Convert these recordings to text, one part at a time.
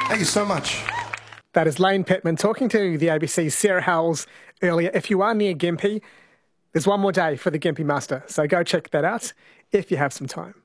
Thank you so much. That is Lane Pittman talking to the ABC's Sarah Howells earlier. If you are near Gympie, there's one more day for the Gympie Muster, so go check that out if you have some time.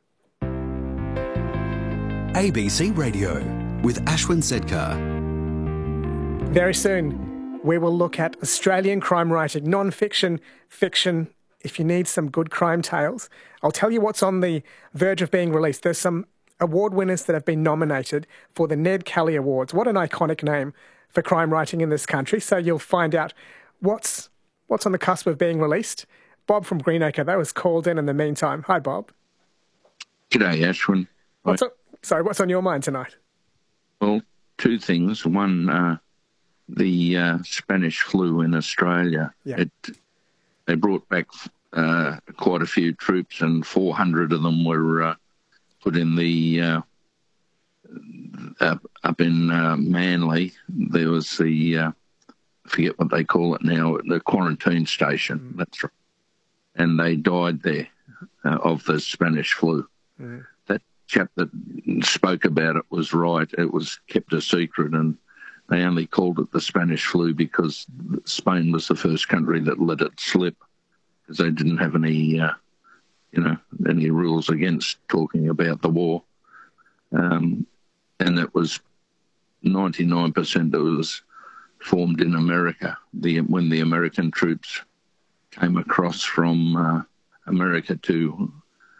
ABC Radio with Ashwin Sedkar. Very soon, we will look at Australian crime writing, non-fiction, fiction. If you need some good crime tales, I'll tell you what's on the verge of being released. There's some award winners that have been nominated for the Ned Kelly Awards. What an iconic name for crime writing in this country. So you'll find out what's on the cusp of being released. Bob from Greenacre, that was called in the meantime. Hi, Bob. G'day, Ashwin. What's on your mind tonight? Well, two things. One, the Spanish flu in Australia. Yeah. They brought back quite a few troops, and 400 of them were put in the up in Manly. There was the I forget what they call it now, the quarantine station. That's right. And they died there of the Spanish flu. That chap that spoke about it was right. It was kept a secret, and they only called it the Spanish flu because Spain was the first country that let it slip, because they didn't have any any rules against talking about the war. And it was 99% that was formed in America. When the American troops came across from America to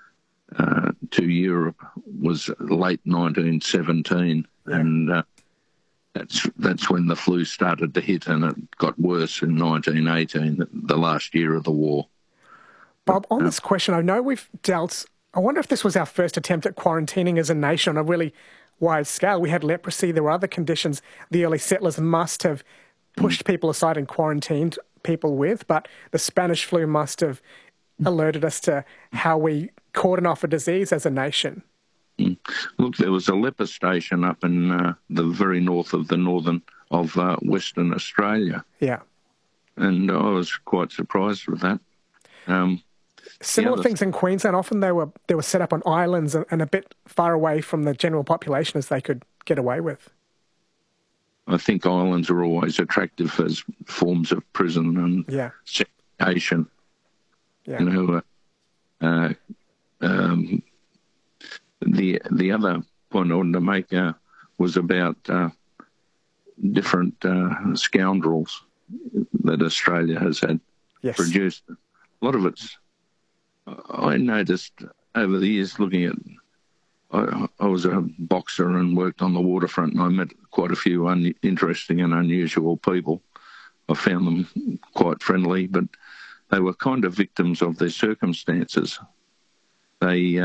Europe was late 1917, and that's when the flu started to hit, and it got worse in 1918, the last year of the war. Bob, on this question, I know I wonder if this was our first attempt at quarantining as a nation on a really wide scale. We had leprosy, there were other conditions the early settlers must have pushed people aside and quarantined people with, but the Spanish flu must have alerted us to how we cordon off a disease as a nation. Look, there was a leper station up in the very north of Western Australia. Yeah. And I was quite surprised with that. Similar things in Queensland. Often they were set up on islands and a bit far away from the general population as they could get away with. I think islands are always attractive as forms of prison and segregation. Yeah. You know, the other point I wanted to make was about different scoundrels that Australia has had produced. A lot of it's, I noticed over the years looking at, I was a boxer and worked on the waterfront, and I met quite a few interesting and unusual people. I found them quite friendly, but they were kind of victims of their circumstances. They,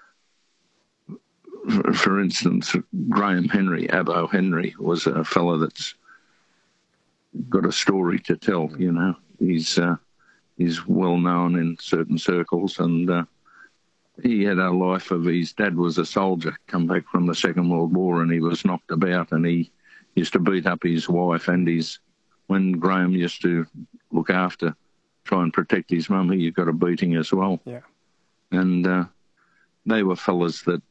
for instance, Graham Henry, Abbo Henry, was a fellow that's got a story to tell, you know. He's well known in certain circles, and he had a life of, his dad was a soldier, come back from the Second World War, and he was knocked about, and he used to beat up his wife, and when Graham used to look after, try and protect his mum, he got a beating as well. Yeah. And they were fellas that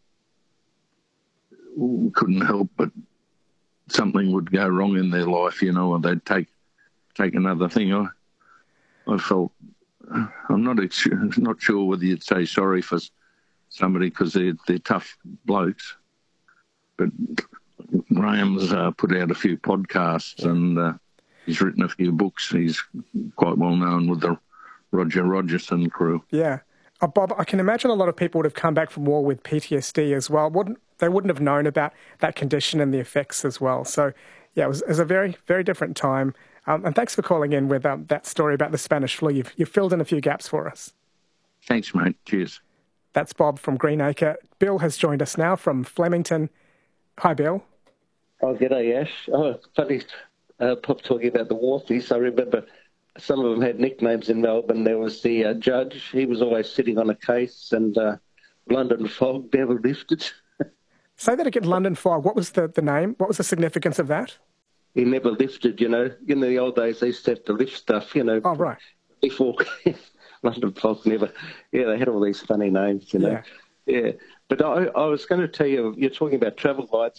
couldn't help but something would go wrong in their life, you know, or they'd take another thing. I felt, I'm not sure whether you'd say sorry for somebody because they're tough blokes, but Graham's put out a few podcasts and he's written a few books. He's quite well known with the Roger Rogerson crew. Yeah. Bob, I can imagine a lot of people would have come back from war with PTSD as well. They wouldn't have known about that condition and the effects as well. So, yeah, it was a very, very different time. And thanks for calling in with that story about the Spanish flu. You've filled in a few gaps for us. Thanks, mate. Cheers. That's Bob from Greenacre. Bill has joined us now from Flemington. Hi, Bill. Oh, g'day, Ash. Oh, funny, Pop talking about the wharfies. I remember some of them had nicknames in Melbourne. There was the judge. He was always sitting on a case, and London Fog never lifted. Say that again, London Fog. What was the name? What was the significance of that? He never lifted, you know. In the old days, they used to have to lift stuff, you know. Oh, right. Before London Fog never... Yeah, they had all these funny names, you know. Yeah. But I was going to tell you, you're talking about travel guides, and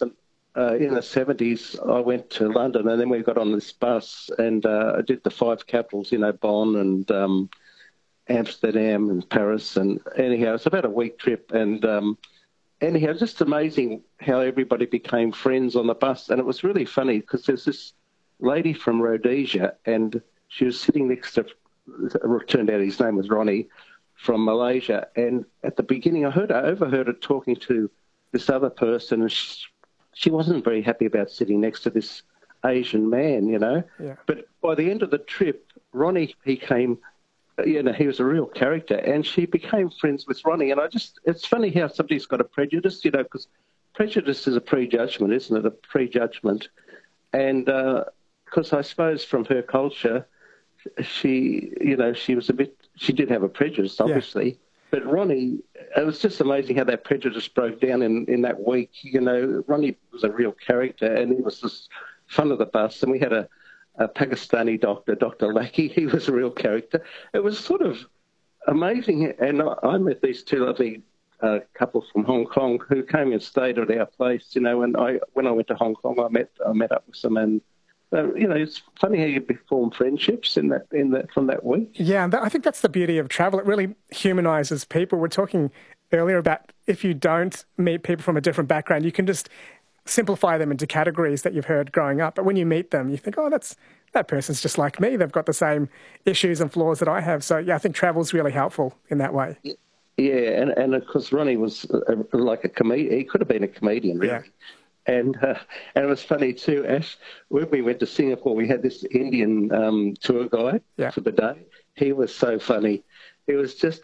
in the 70s, I went to London, and then we got on this bus, and I did the 5 capitals, Bonn and Amsterdam and Paris, and anyhow, it's about a week trip, and anyhow, just amazing how everybody became friends on the bus, and it was really funny because there's this lady from Rhodesia, and she was sitting next to, it turned out his name was Ronnie, from Malaysia, and at the beginning I overheard her talking to this other person, and she wasn't very happy about sitting next to this Asian man, Yeah. But by the end of the trip, Ronnie became, he was a real character, and she became friends with Ronnie. And it's funny how somebody's got a prejudice, because prejudice is a prejudgment, isn't it? A prejudgment. And because I suppose from her culture, she did have a prejudice, obviously. Yeah. But Ronnie, it was just amazing how that prejudice broke down in that week. Ronnie was a real character, and he was just fun of the bus. And we had a Pakistani doctor, Dr. Lackey. He was a real character. It was sort of amazing. And I met these 2 lovely couples from Hong Kong who came and stayed at our place, And when I went to Hong Kong, I met up with them, and it's funny how you form friendships from that week. Yeah, and I think that's the beauty of travel. It really humanises people. We're talking earlier about if you don't meet people from a different background, you can just simplify them into categories that you've heard growing up. But when you meet them, you think, oh, that person's just like me. They've got the same issues and flaws that I have. So, yeah, I think travel's really helpful in that way. Yeah, and of course, Ronnie was like a comedian. He could have been a comedian, really. Yeah. And it was funny too, Ash, when we went to Singapore, we had this Indian tour guide for the day. He was so funny. He was just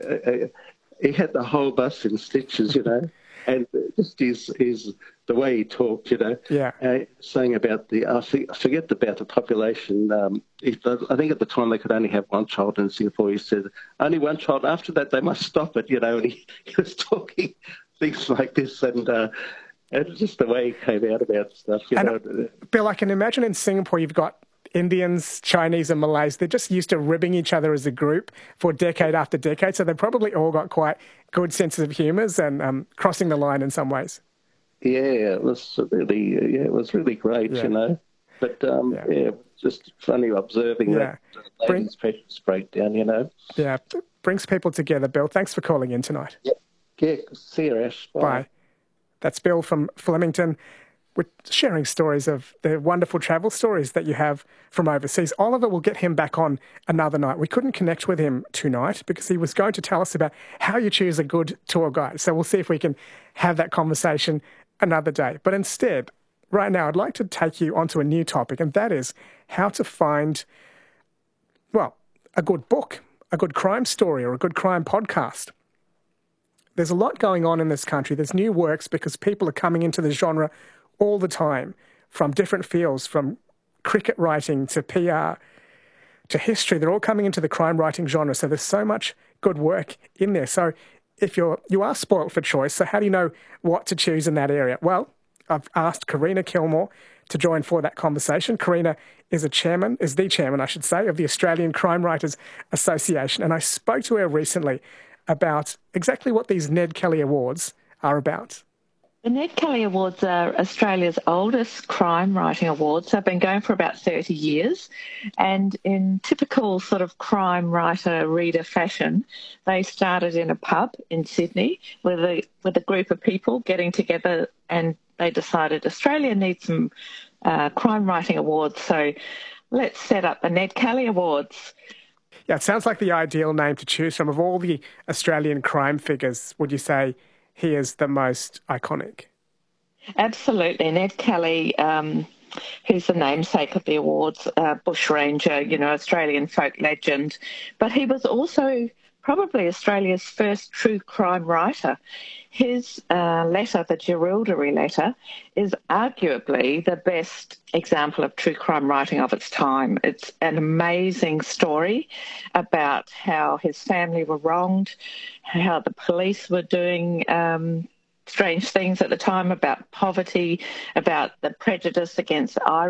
he had the whole bus in stitches, and just the way he talked, saying about I forget about the population. I think at the time they could only have 1 child in Singapore. He said, only 1 child. After that, they must stop it, and he was talking things like this, and just the way he came out about stuff, Bill, I can imagine in Singapore you've got Indians, Chinese and Malays. They're just used to ribbing each other as a group for decade after decade, so they've probably all got quite good senses of humours and crossing the line in some ways. Yeah, it was really great, But, it was just funny observing that ladies' prejudice breakdown, Yeah, it brings people together, Bill. Thanks for calling in tonight. Yeah, see you, Ash. Bye. That's Bill from Flemington. We're sharing stories of the wonderful travel stories that you have from overseas. Oliver will get him back on another night. We couldn't connect with him tonight because he was going to tell us about how you choose a good tour guide. So we'll see if we can have that conversation another day. But instead, right now, I'd like to take you onto a new topic, and that is how to find, a good book, a good crime story, or a good crime podcast. There's a lot going on in this country. There's new works because people are coming into the genre all the time from different fields, from cricket writing to PR to history. They're all coming into the crime writing genre. So there's so much good work in there. So if you are spoilt for choice, so how do you know what to choose in that area? Well, I've asked Karina Kilmore to join for that conversation. Karina is the chairman, of the Australian Crime Writers Association. And I spoke to her recently about exactly what these Ned Kelly Awards are about. The Ned Kelly Awards are Australia's oldest crime writing awards. They've been going for about 30 years. And in typical sort of crime writer reader fashion, they started in a pub in Sydney with a group of people getting together, and they decided Australia needs some crime writing awards. So let's set up the Ned Kelly Awards. Yeah, it sounds like the ideal name to choose from. Of all the Australian crime figures, would you say he is the most iconic? Absolutely. Ned Kelly, who's the namesake of the awards, bushranger, Australian folk legend. But he was also probably Australia's first true crime writer. His letter, the Jerilderie letter, is arguably the best example of true crime writing of its time. It's an amazing story about how his family were wronged, how the police were doing strange things at the time, about poverty, about the prejudice against Irish